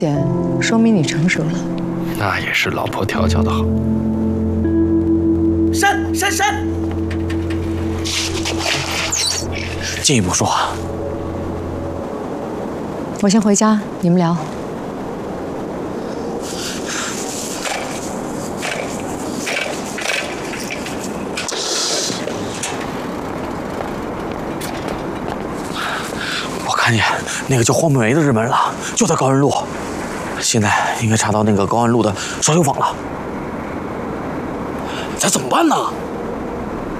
点说明你成熟了。 那也是老婆调教的好。 删！进一步说话。 我先回家，你们聊。 我看见那个叫黄美梅的日本人了，就在高安路。现在应该查到那个高安路的烧酒坊了。咱怎么办呢？